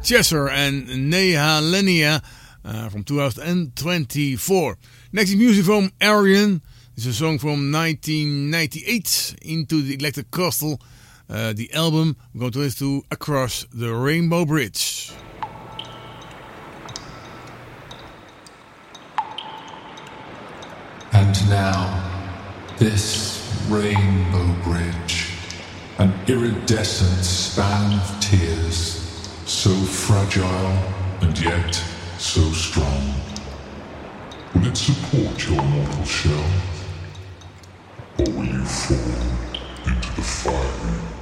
Chesser and Neha Lenia from 2024. Next is music from Arian. It's a song from 1998 Into the Electric Castle. The album we're going to listen to Across the Rainbow Bridge. And now, this rainbow bridge, an iridescent span of tears, so fragile and yet so strong. Will it support your mortal shell? Or will you fall into the fire?